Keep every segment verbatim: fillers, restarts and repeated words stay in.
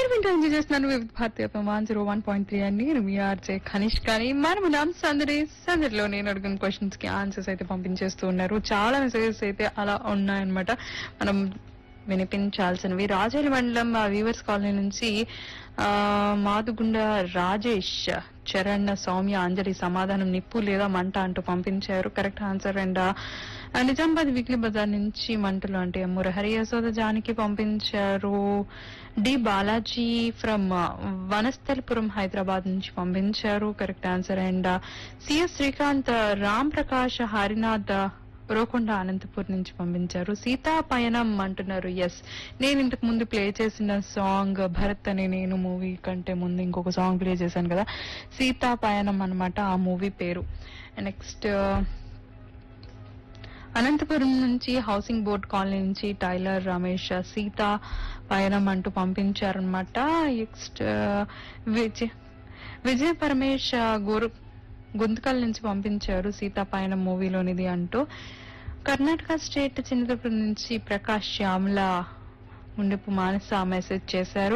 మీరు వింటూ ఎంజాయ్ చేస్తున్నాను వివిధ భారతీయ one zero one point three అండి. నేను మీ ఆర్జే కనిష్. కానీ మనము నామ్ సందడి సందడిలో నేను అడిగిన క్వశ్చన్స్ కి ఆన్సర్స్ అయితే పంపించేస్తూ ఉన్నారు. చాలా మెసేజెస్ అయితే అలా ఉన్నాయన్నమాట. మనం వినిపించాల్సినవి రాజోలి మండలం వీవర్స్ కాలనీ నుంచి ఆ మాదుగుండ రాజేష్ చరణ్ సౌమ్య అంజలి సమాధానం నిప్పు లేదా మంట అంటూ పంపించారు. Correct answer. And Nizamabad weekly Bazar నుంచి మంటలు అంటే మురహరి యశోద జానికి పంపించారు. డి బాలాజీ ఫ్రమ్ వనస్థలపురం హైదరాబాద్ నుంచి పంపించారు. Correct answer. And CS Srikanth Ram Prakash Harinath Rokonda Anantapur నుంచి పంపించారు. సీతా పయనం అంటున్నారు. ఎస్, నేను ఇంతకు ముందు ప్లే చేసిన సాంగ్ భరత్ అనే నేను మూవీ కంటే ముందు ఇంకొక సాంగ్ ప్లే చేశాను కదా, సీతా పయనం అన్నమాట ఆ మూవీ పేరు. నెక్స్ట్ అనంతపురం నుంచి హౌసింగ్ బోర్డ్ కాలనీ నుంచి టైలర్ రమేష్ సీతా పయనం అంటూ పంపించారనమాట. నెక్స్ట్ విజయ్ విజయ్ పరమేష్ గోరు గుంతకల్ నుంచి పంపించారు సీతా పయనం మూవీలోనిది అంటూ. కర్ణాటక స్టేట్ చింతపురం నుంచి ప్రకాష్ శ్యామల ముండపు మానస మెసేజ్ చేశారు.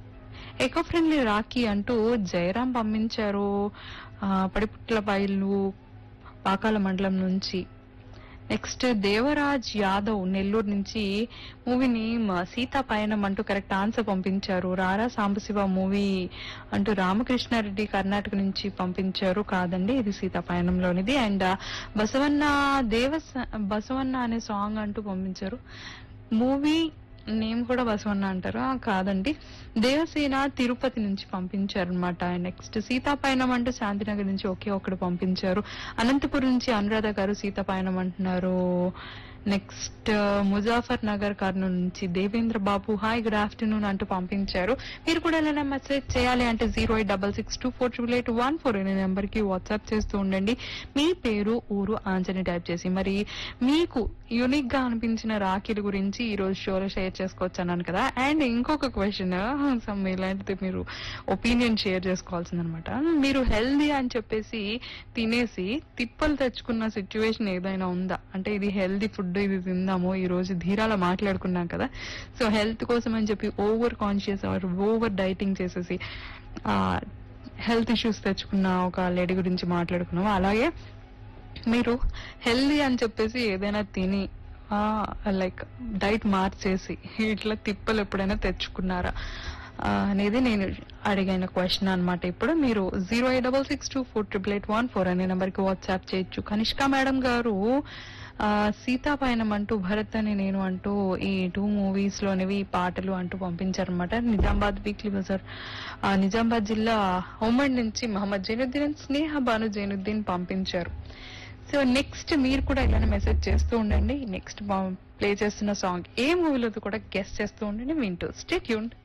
ఎకో ఫ్రెండ్లీ రాఖీ అంటూ జయరాం పంపించారు పడిపుట్ల బయలు పాకాల మండలం నుంచి. నెక్స్ట్ దేవరాజ్ యాదవ్ నెల్లూరు నుంచి మూవీ నేమ్ సీతా పయనం అంటూ కరెక్ట్ ఆన్సర్ పంపించారు. రారా సాంబశివ మూవీ అంటూ రామకృష్ణారెడ్డి కర్ణాటక నుంచి పంపించారు. కాదండి, ఇది సీతా పయనంలోనిది. అండ్ బసవన్న దేవ బసవన్న అనే సాంగ్ అంటూ పంపించారు. మూవీ నేమ్ కూడా బసవన్న అంటారు. కాదండి, దేవసేన తిరుపతి నుంచి పంపించారు అనమాట. నెక్స్ట్ సీతాపయనం అంటూ శాంతినగర్ నుంచి ఒకే ఒక్కడు పంపించారు. అనంతపురం నుంచి అనురాధ గారు సీతాపయనం అంటున్నారు. నెక్స్ట్ ముజాఫర్ నగర్ కర్నూలు నుంచి దేవేంద్ర బాబు హాయ్ గుడ్ ఆఫ్టర్నూన్ అంటూ పంపించారు. మీరు కూడా ఏదైనా మెసేజ్ చేయాలి అంటే zero eight double six two four triple eight one four అనే నెంబర్ కి వాట్సాప్ చేస్తూ ఉండండి. మీ పేరు ఊరు ఆన్సర్ని టైప్ చేసి. మరి మీకు యూనిక్ గా అనిపించిన రాఖీల గురించి ఈ రోజు షోలో షేర్ చేసుకోవచ్చు అన్నాను కదా. అండ్ ఇంకొక క్వశ్చన్, సమ్ ఇలాంటిది మీరు ఒపీనియన్ షేర్ చేసుకోవాల్సిందనమాట. మీరు హెల్దీ అని చెప్పేసి తినేసి తిప్పలు తెచ్చుకున్న సిచ్యువేషన్ ఏదైనా ఉందా? అంటే ఇది హెల్దీ ఫుడ్, ఇది తిందాము, ఈ రోజు ధీరాల మాట్లాడుకున్నాం కదా, సో హెల్త్ కోసం అని చెప్పి over conscious are over dieting చేసేసి ఆ హెల్త్ ఇష్యూస్ తెచ్చుకున్న ఒక లేడీ గురించి మాట్లాడుకున్నాము. అలాగే మీరు హెల్దీ అని చెప్పేసి ఏదైనా తిని లైక్ డైట్ మార్చేసి ఇట్లా తిప్పలు ఎప్పుడైనా తెచ్చుకున్నారా అనేది నేను అడిగిన క్వశ్చన్ అనమాట. ఇప్పుడు మీరు zero eight double six two four triple eight one four అనే నెంబర్ కి వాట్సాప్ చేయొచ్చు. కనిష్క మేడం గారు ఆ సీతాపయనం అంటూ భరత్ అని నేను అంటూ ఈ టూ మూవీస్ లోనివి పాటలు అంటూ పంపించారనమాట. నిజామాబాద్ వీక్లీ బజార్ నిజామాబాద్ జిల్లా ఉమ్మడి నుంచి మహమ్మద్ జైనుద్దీన్ స్నేహ బాను జైనుద్దీన్ పంపించారు. సో నెక్స్ట్ మీరు కూడా ఇలానే మెసేజ్ చేస్తూ ఉండండి. నెక్స్ట్ ప్లే చేస్తున్న సాంగ్ ఏ మూవీలో కూడా గెస్ట్ చేస్తూ ఉండండి. వింటూ స్టే ట్యూన్డ్.